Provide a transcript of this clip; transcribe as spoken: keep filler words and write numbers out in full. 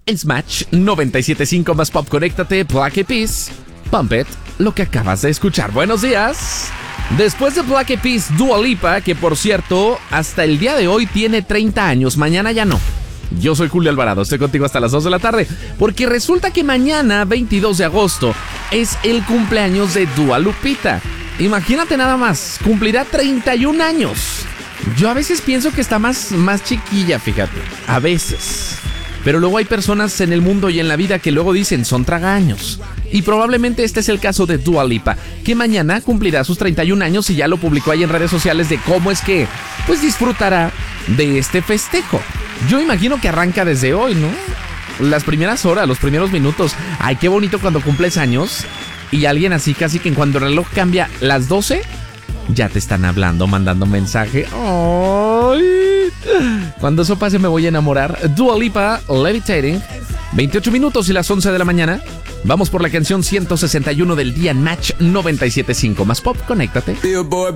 Es Match noventa y siete punto cinco más pop. Conéctate, Black Eyed Peas, Pump It, lo que acabas de escuchar. Buenos días. Después de Black Eyed Peas, Dua Lipa, que por cierto, hasta el día de hoy tiene treinta años, mañana ya no. Yo soy Julio Alvarado, estoy contigo hasta las dos de la tarde, porque resulta que mañana, veintidós de agosto, es el cumpleaños de Dua Lupita. Imagínate nada más, cumplirá treinta y un años. Yo a veces pienso que está más, más chiquilla, fíjate, a veces. Pero luego hay personas en el mundo y en la vida que luego dicen son tragaños. Y probablemente este es el caso de Dua Lipa, que mañana cumplirá sus treinta y un años y ya lo publicó ahí en redes sociales de cómo es que pues disfrutará de este festejo. Yo imagino que arranca desde hoy, ¿no? Las primeras horas, los primeros minutos. Ay, qué bonito cuando cumples años y alguien así casi que cuando el reloj cambia las doce, ya te están hablando, mandando mensaje. ¡Ay! Cuando eso pase me voy a enamorar. Dua Lipa, Levitating. veintiocho minutos y las once de la mañana. Vamos por la canción ciento sesenta y uno del día en Match noventa y siete punto cinco. Más pop, conéctate. Billboard